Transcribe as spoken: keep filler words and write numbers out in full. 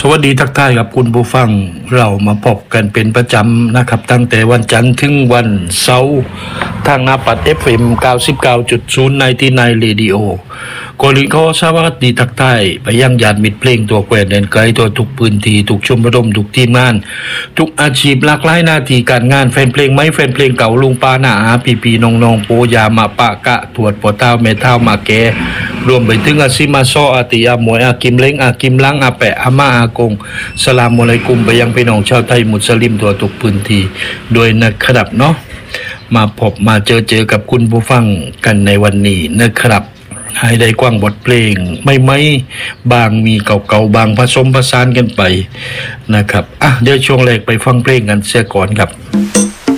วัสดีทักทายกับคุณผู้ฟังเรามาพบกันเป็นประจำนะครับตั้งแต่วันจันทร์ถึงวันเสาร์ทางหน้าปัด เอฟ เอ็ม เก้าสิบเก้าจุดศูนย์ ในที่ในเรดิโอก่อนอื่นขอสวัสดีทักทายไปยังญาติมิตรเพลงตัวแกวนแดนไกลตัวทุกพื้นที่ทุกชมรมทุกทีมงานทุกอาชีพหลากหลายหน้าที่การงานแฟนเพลงไม้แฟนเพลงเก่าลุงป้าหน้าอาปีปีน้องน้องโปยามาปะกะตรวจปอเต้าเมเท้ามาแกรวมไปถึงอาซิมาซออาติอาหมวยอากิมเล้งอากิมลังอาแปะอาม่าอากงสลามอะลัยกุมไปยังพี่น้องชาวไทยมุสลิมทั่วทุกพื้นที่โดยนะครับเนาะมาพบมาเจอเจอกับคุณผู้ฟังกันในวันนี้นะครับให้ได้กว้างบทเพลงไม่ไม่บางมีเก่าๆบางผสมผสานกันไปนะครับอ่ะเดี๋ยวช่วงแรกไปฟังเพลงกันเสียก่อนครับ